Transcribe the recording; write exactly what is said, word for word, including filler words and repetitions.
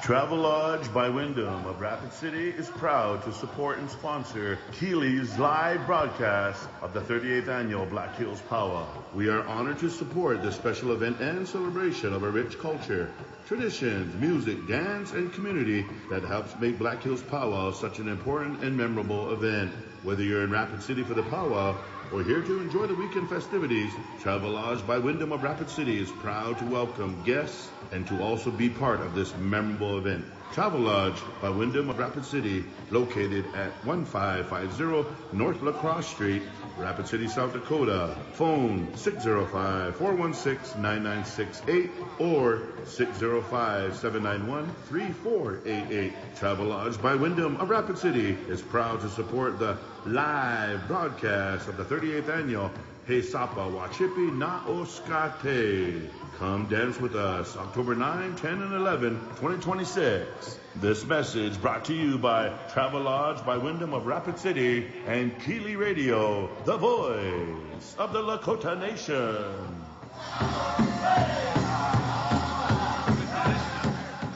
Travelodge by Wyndham of Rapid City is proud to support and sponsor Keely's live broadcast of the thirty-eighth Annual Black Hills Powwow. We are honored to support this special event and celebration of a rich culture, traditions, music, dance, and community that helps make Black Hills Powwow such an important and memorable event. Whether you're in Rapid City for the powwow or here to enjoy the weekend festivities, Travelodge by Wyndham of Rapid City is proud to welcome guests and to also be part of this memorable event. Travelodge by Wyndham of Rapid City, located at one five five zero North La Crosse Street, Rapid City, South Dakota. Phone six zero five, four one six, nine nine six eight or six zero five, seven nine one, three four eight eight. Travelodge by Wyndham of Rapid City is proud to support the live broadcast of the thirty-eighth Annual He Sapa Wachipi Na Oskate. Come dance with us October ninth, tenth, and eleventh, twenty twenty-six. This message brought to you by Travelodge by Wyndham of Rapid City and Keely Radio, the voice of the Lakota Nation.